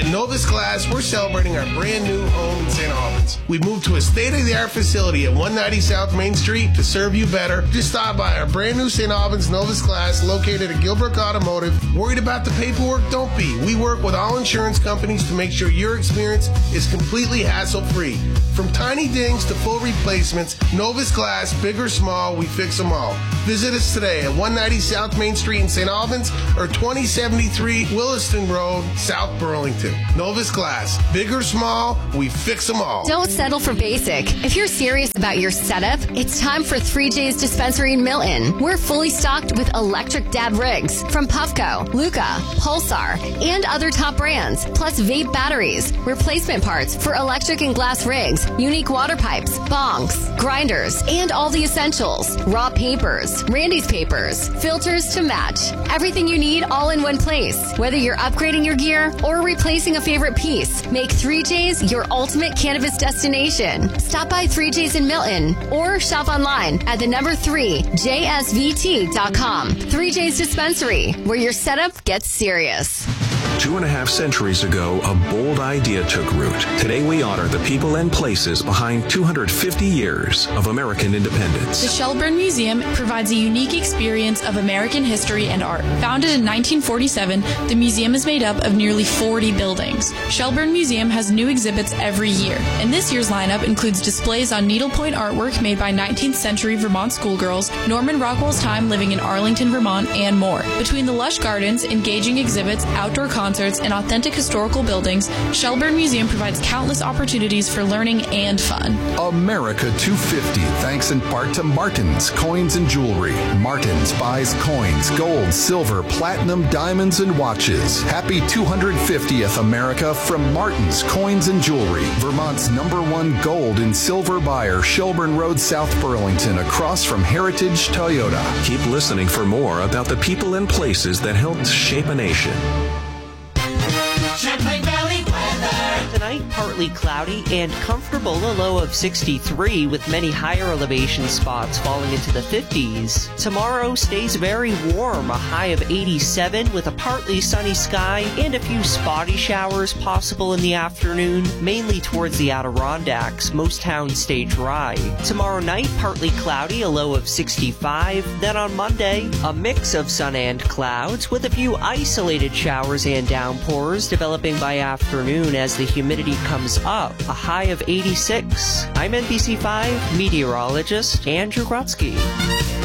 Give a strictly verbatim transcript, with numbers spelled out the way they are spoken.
At Novus Glass, we're celebrating our brand new home in Saint Albans. We moved to a state-of-the-art facility at one ninety South Main Street to serve you better. Just stop by our brand new Saint Albans Novus Glass located at Gilbrook Automotive. Worried about the paperwork? Don't be. We work with all insurance companies to make sure your experience is completely hassle-free. From tiny dings to full replacements, Novus Glass, big or small, we fix them all. Visit us today at one ninety South Main Street in Saint Albans or twenty seventy-three Williston Road, South Burlington. Novus Glass, big or small, we fix them all. Don't settle for basic. If you're serious about your setup, it's time for three J's Dispensary in Milton. We're fully stocked with electric dab rigs from Puffco, Luca, Pulsar, and other top brands, plus vape batteries, replacement parts for electric and glass rigs, unique water pipes, bongs, grinders, and all the essentials. Raw papers, Randy's papers, filters to match. Everything you need all in one place. Whether you're upgrading your gear or replacing a favorite piece, make three J's your ultimate cannabis destination. Stop by three J's in Milton or shop online at the number three, J S V T dot com. three J's Dispensary, where your setup gets serious. Two and a half centuries ago, a bold idea took root. Today we honor the people and places behind two hundred fifty years of American independence. The Shelburne Museum provides a unique experience of American history and art. Founded in nineteen forty-seven, the museum is made up of nearly forty buildings. Shelburne Museum has new exhibits every year, and this year's lineup includes displays on needlepoint artwork made by nineteenth century Vermont schoolgirls, Norman Rockwell's time living in Arlington, Vermont, and more. Between the lush gardens, engaging exhibits, outdoor concerts, and authentic historical buildings, Shelburne Museum provides countless opportunities for learning and fun. America two fifty, thanks in part to Martin's Coins and Jewelry. Martin's buys coins, gold, silver, platinum, diamonds, and watches. Happy two hundred fiftieth, America, from Martin's Coins and Jewelry. Vermont's number one gold and silver buyer, Shelburne Road, South Burlington, across from Heritage Toyota. Keep listening for more about the people and places that helped shape a nation. Champlain Valley weather. Tonight, partly cloudy and comfortable, a low of sixty-three with many higher elevation spots falling into the fifties. Tomorrow stays very warm, a high of eighty-seven with a partly sunny sky and a few spotty showers possible in the afternoon, mainly towards the Adirondacks. Most towns stay dry. Tomorrow night, partly cloudy, a low of sixty-five. Then on Monday, a mix of sun and clouds with a few isolated showers and downpours developing by afternoon as the humidity comes up, a high of eighty-six. I'm N B C five meteorologist Andrew Grotsky.